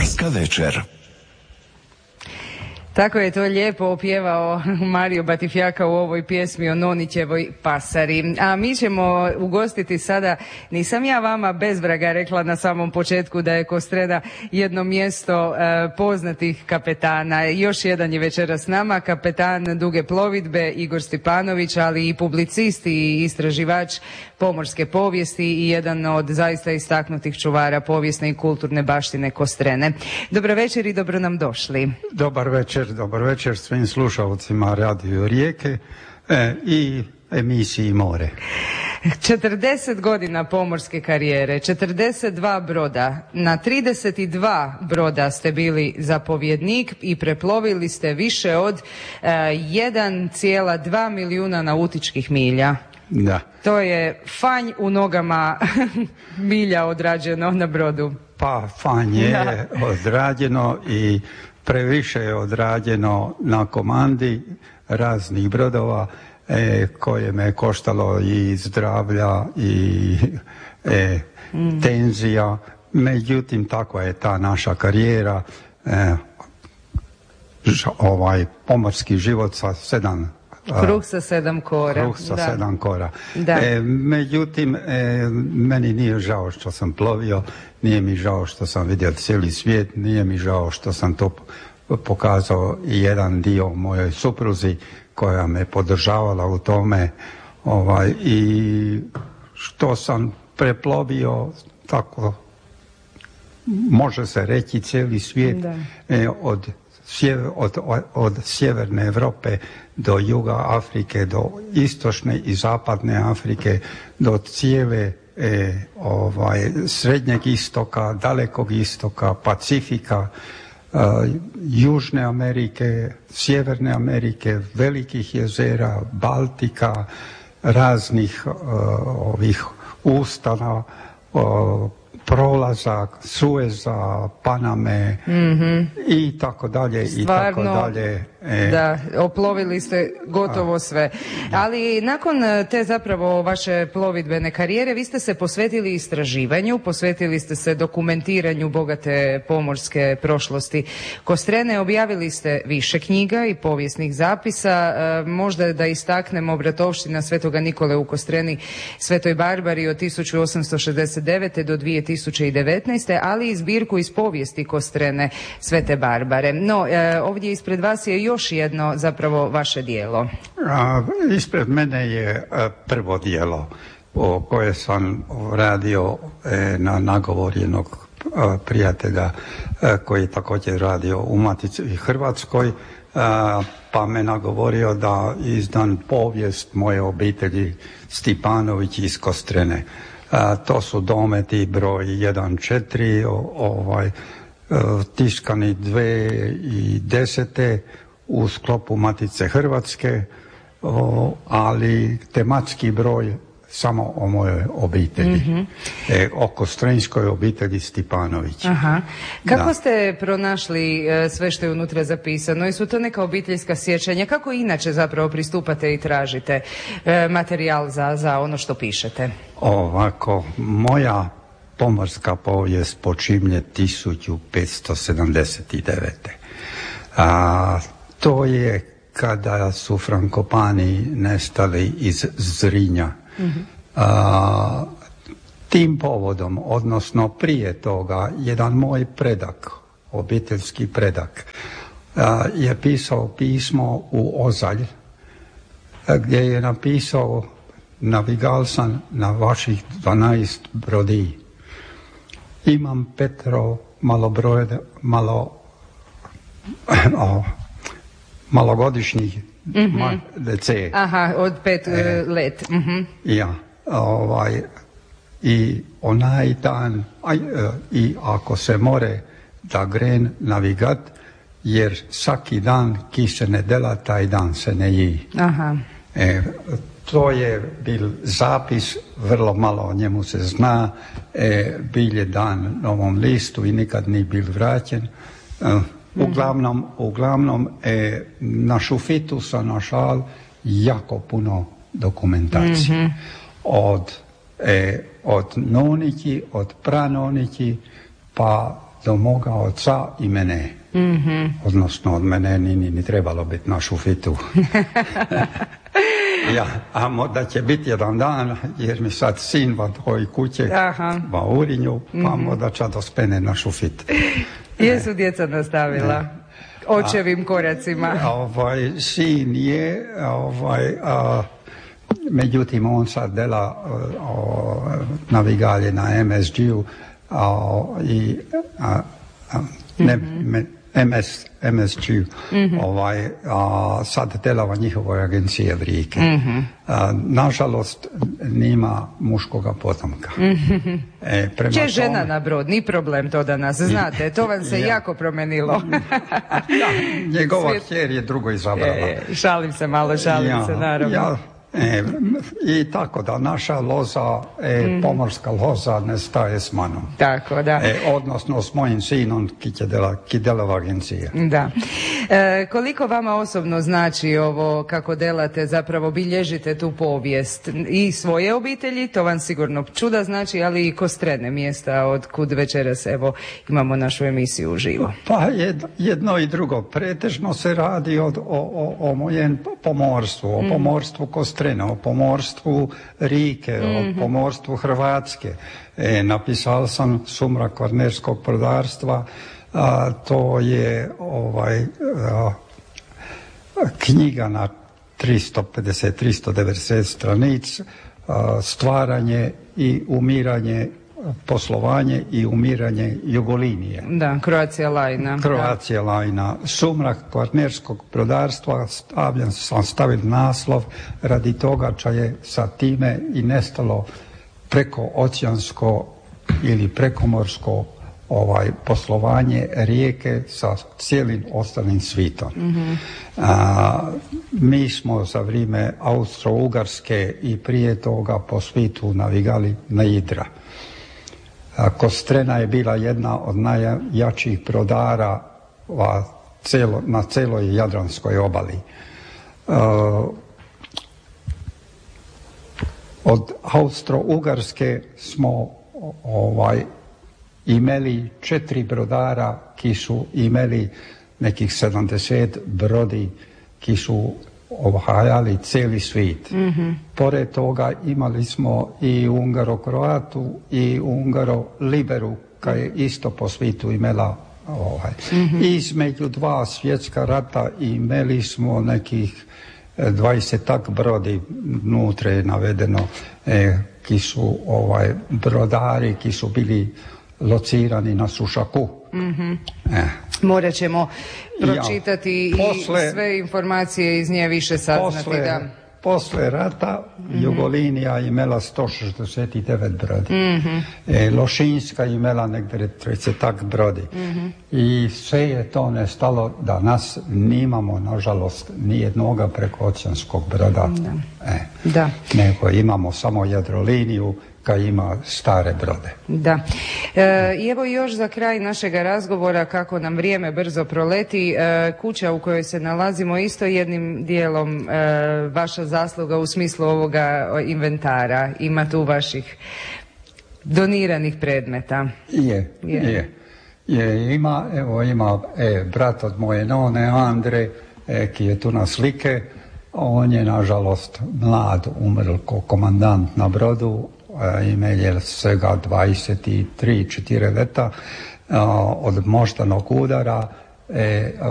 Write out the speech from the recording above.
Pomorska večer. Tako je to lijepo opjevao Mario Batifjaka u ovoj pjesmi o Nonićevoj pasari. A mi ćemo ugostiti sada, nisam ja vama bez vraga rekla na samom početku da je Kostrena jedno mjesto poznatih kapetana. Još jedan je večeras s nama, kapetan Duge plovidbe Igor Stipanović, ali i publicist i istraživač pomorske povijesti i jedan od zaista istaknutih čuvara povijesne i kulturne baštine Kostrene. Dobro večer i dobro nam došli. Dobar večer svim slušalcima Radio Rijeke i emisiji More. 40 godina pomorske karijere, 42 broda. Na 32 broda ste bili zapovjednik i preplovili ste više od 1,2 milijuna nautičkih milja. Da. To je fanj u nogama milja odrađeno na brodu. Pa fanj je odrađeno i previše je odrađeno na komandi raznih brodova koje me koštalo i zdravlja i tenzija. Međutim, takva je ta naša karijera. Pomorski život sa 7 kruh sa 7 kora. Kruh sa 7 kora. Da. Međutim, meni nije žao što sam plovio, nije mi žao što sam vidio cijeli svijet, nije mi žao što sam to pokazao i jedan dio mojoj supruzi koja me podržavala u tome i što sam preplovio tako može se reći cijeli svijet od sjeverne Europe do juga Afrike, do istočne i zapadne Afrike, do cijele srednjeg istoka, dalekog istoka, Pacifika, Južne Amerike, Sjeverne Amerike, velikih jezera, Baltika, raznih ovih ustana, prolazak, Sueza, Paname i tako dalje. Stvarno, i tako dalje. Da, oplovili ste gotovo sve. Ali nakon te zapravo vaše plovidbene karijere vi ste se posvetili istraživanju, posvetili ste se dokumentiranju bogate pomorske prošlosti Kostrene, objavili ste više knjiga i povijesnih zapisa, možda da istaknemo Bratovština Svetoga Nikole u Kostreni, Svetoj Barbari od 1869. do 2019. ali i zbirku iz povijesti Kostrene Svete Barbare. No, ovdje ispred vas je još jedno zapravo vaše djelo. Ispred mene je prvo djelo koje sam radio na nagovor jednog prijatelja koji je također radio u Matici Hrvatskoj, pa me nagovorio da izdam povijest moje obitelji Stipanović iz Kostrene. To su dometi broj 1-4, tiskani 2010. u sklopu Matice Hrvatske, ali tematski broj samo o mojoj obitelji, o kostrenskoj obitelji Stipanović. Aha. Kako ste pronašli sve što je unutra zapisano? I su to neka obiteljska sjećanja? Kako inače zapravo pristupate i tražite materijal za ono što pišete? Ovako, moja pomorska povijest počinje 1579. To je kada su Frankopani nestali iz Zrinja. Tim povodom, odnosno prije toga, jedan moj predak, obiteljski predak, je pisao pismo u Ozalj, gdje je napisao: navigal sam na vaših 12 brodi. Imam Petro malogodišnjih dece. Aha, od 5 let. Ja, i onaj dan, i ako se more da gren navigat, jer svaki dan ki se ne dela, taj dan se ne ji. Aha. To je bil zapis, vrlo malo o njemu se zna, bil je dan Novom listu i nikad ni bil vraćen. Uglavnom na šufitu sam našal jako puno dokumentacije. Od nonići, od pranonići, pa do moga oca i mene. Odnosno od mene ni trebalo biti na šufitu. A da će biti jedan dan, jer mi sad sin va tvoj kuće va Urinju, pa da će dospene na šufit. Jesu djeca nastavila očevim koracima? Sin je, međutim on sad dela navigalje na MSG-u i MSG, sad delava njihove agencije v Rijeke. Nažalost, nima muškoga potomka. Će žena na brod, ni problem to danas, znate, to vam se jako promenilo. Njegova kćer je drugo izabrala. Šalim se malo, naravno. I tako da naša loza, pomorska loza ne staje s manom. Tako, da. Odnosno s mojim sinom ki dela v agencije. Da. Koliko vama osobno znači ovo kako delate, zapravo bilježite tu povijest i svoje obitelji, to vam sigurno čuda znači, ali i Kostrene, mjesta od kud večeras evo imamo našu emisiju uživo. Pa jedno i drugo. Pretežno se radi o mojem pomorstvu, o pomorstvu Kostrene, o pomorstvu Rijeke, o pomorstvu Hrvatske. Napisao sam Sumrak kvarnerskog brodarstva, to je knjiga na 350-390 stranica, stvaranje i umiranje, poslovanje i umiranje Jugolinije. Da, Croatia Line. Croatia Line. Sumrak kvarnerskog brodarstva, sam stavio naslov radi toga čo je sa time i nestalo preko oceansko ili prekomorsko poslovanje Rijeke sa cijelim ostalim svijetom. Mi smo za vrijeme Austro-Ugarske i prije toga po svijetu navigali na Idra. Kostrena je bila jedna od najjačih brodara na celoj Jadranskoj obali. Od Austro-Ugarske smo imeli 4 brodara ki su imeli nekih 70 brodi ki su obhajali cijeli svijet. Pored toga imali smo i Ungaro-Kroatu i Ungaro-Liberu, koja je isto po svijetu imela između 2 svjetska rata imeli smo nekih 20 brodi, nutre je navedeno, ki su brodari ki su bili locirani na Sušaku. Morat ćemo pročitati i sve informacije iz nje više saznati. Posle rata Jugolinija imela 169 brodi. Lošinjska imela negdje 30 brodi. I sve je to nestalo da nas nimamo, nažalost, nijednoga prekooceanskog broda. Nego imamo samo Jadroliniju koja ima stare brode. Da. I evo još za kraj našega razgovora, kako nam vrijeme brzo proleti, kuća u kojoj se nalazimo isto jednim dijelom vaša zasluga u smislu ovoga inventara. Ima tu vaših doniranih predmeta. Ima brat od moje none, Andre, ki je tu na slike. On je, nažalost, mlad, umrl ko komandant na brodu. Imel svega 23-4 leta od moždanog udara.